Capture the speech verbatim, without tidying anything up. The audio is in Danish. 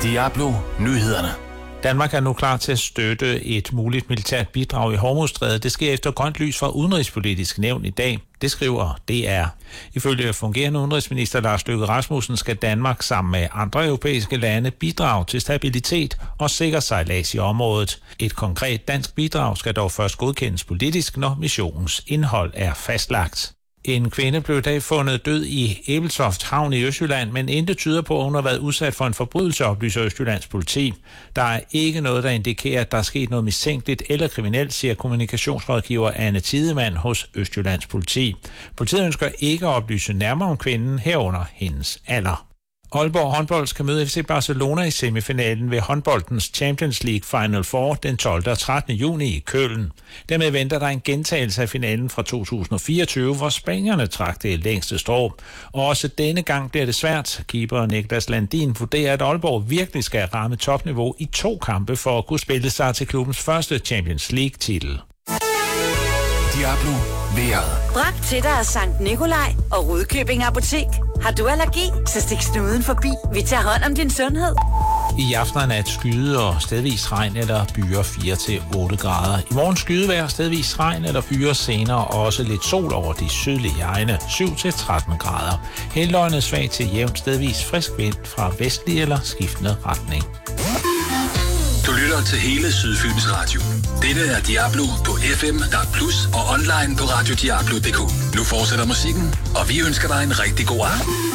Diablo Nyhederne. Danmark er nu klar til at støtte et muligt militært bidrag i Hormuzstrædet. Det sker efter grønt lys fra Udenrigspolitisk Nævn i dag. Det skriver D R. Ifølge fungerende udenrigsminister Lars Løkke Rasmussen skal Danmark sammen med andre europæiske lande bidrage til stabilitet og sikker sejlads i området. Et konkret dansk bidrag skal dog først godkendes politisk, når missionens indhold er fastlagt. En kvinde blev i dag fundet død i Ebeltoft Havn i Østjylland, men intet tyder på, at hun har været udsat for en forbrydelse, oplyser Østjyllands politi. Der er ikke noget, der indikerer, at der er sket noget mistænkeligt eller kriminelt, siger kommunikationsrådgiver Anne Tidemann hos Østjyllands politi. Politiet ønsker ikke at oplyse nærmere om kvinden, herunder hendes alder. Aalborg håndbold skal møde F C Barcelona i semifinalen ved håndboldens Champions League Final Four den tolvte og trettende juni i Køln. Dermed venter der en gentagelse af finalen fra to tusind og fireogtyve, hvor spanierne trak det længste strå. Og også denne gang bliver det svært. Keeper Niklas Landin vurderer, at Aalborg virkelig skal ramme topniveau i to kampe for at kunne spille sig til klubbens første Champions League-titel. Diablo vejret. Bragt til dig af Sankt Nikolaj og Rudkøbing Apotek. Har du allergi, så stik snuden forbi. Vi tager hånd om din sundhed. I aften er nat skyde og stedvis regn eller byer fire til otte grader. I morgen skydevejr, stedvis regn eller byer, senere også lidt sol over de sydlige egne, syv til tretten grader. Helåndet svag til jævnt stedvis frisk vind fra vestlig eller skiftende retning. Du lytter til hele Sydfyns Radio. Dette er Diablo på F M, D A B plus og online på radio diablo punktum d k. Nu fortsætter musikken, og vi ønsker dig en rigtig god aften.